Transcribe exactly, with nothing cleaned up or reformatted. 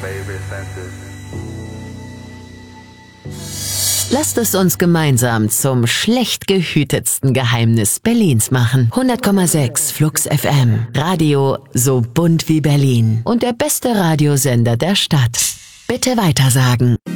Lasst es uns gemeinsam zum schlecht gehütetsten Geheimnis Berlins machen. hundert Komma sechs Flux F M. Radio so bunt wie Berlin. Und der beste Radiosender der Stadt. Bitte weitersagen.